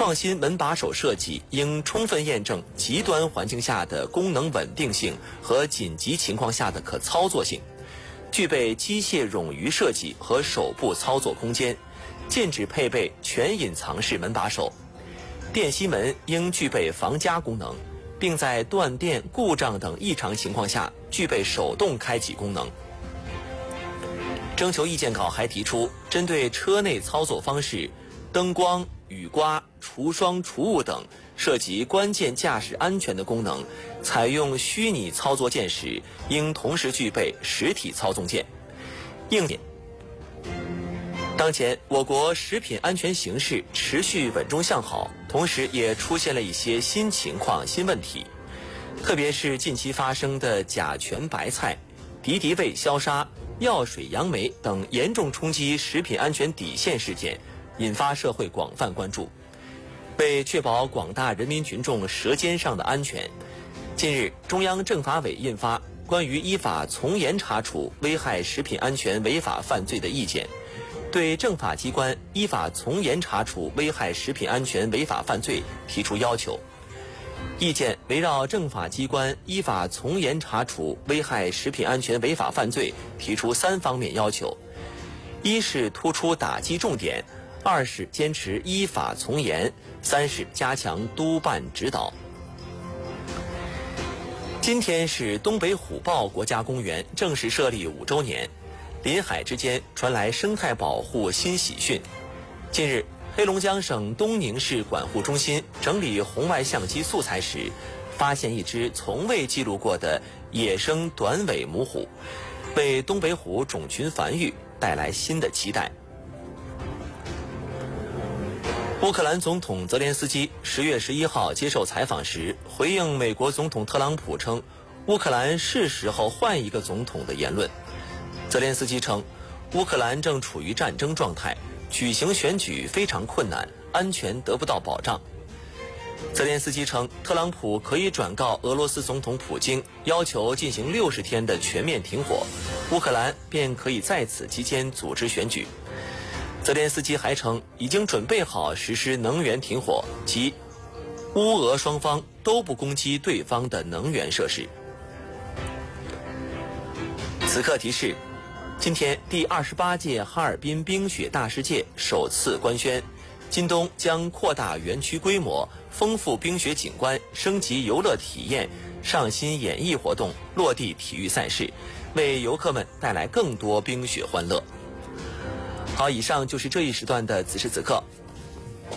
创新门把手设计应充分验证极端环境下的功能稳定性和紧急情况下的可操作性，具备机械冗余设计和手部操作空间，禁止配备全隐藏式门把手。电吸门应具备防夹功能，并在断电、故障等异常情况下具备手动开启功能。征求意见稿还提出，针对车内操作方式、灯光、雨刮、除霜除雾等涉及关键驾驶安全的功能，采用虚拟操作键时，应同时具备实体操纵键。硬件。当前，我国食品安全形势持续稳中向好，同时也出现了一些新情况、新问题，特别是近期发生的甲醛白菜、敌敌畏消杀、药水杨梅等严重冲击食品安全底线事件，引发社会广泛关注。为确保广大人民群众舌尖上的安全，近日，中央政法委印发《关于依法从严查处危害食品安全违法犯罪的意见》，对政法机关依法从严查处危害食品安全违法犯罪提出要求。意见围绕政法机关依法从严查处危害食品安全违法犯罪提出3方面要求：一是突出打击重点，2是坚持依法从严，3是加强督办指导。今天是东北虎豹国家公园正式设立5周年，林海之间传来生态保护新喜讯。近日，黑龙江省东宁市管护中心整理红外相机素材时，发现一只从未记录过的野生短尾母虎，为东北虎种群繁育带来新的期待。乌克兰总统泽连斯基10月11号接受采访时，回应美国总统特朗普称乌克兰是时候换一个总统的言论。泽连斯基称，乌克兰正处于战争状态，举行选举非常困难，安全得不到保障。泽连斯基称，特朗普可以转告俄罗斯总统普京，要求进行60天的全面停火，乌克兰便可以在此期间组织选举。泽连斯基还称，已经准备好实施能源停火，即乌俄双方都不攻击对方的能源设施。此刻提示，今天第28届哈尔滨冰雪大世界首次官宣，今冬将扩大园区规模，丰富冰雪景观，升级游乐体验，上新演艺活动，落地体育赛事，为游客们带来更多冰雪欢乐。好，以上就是这一时段的此时此刻，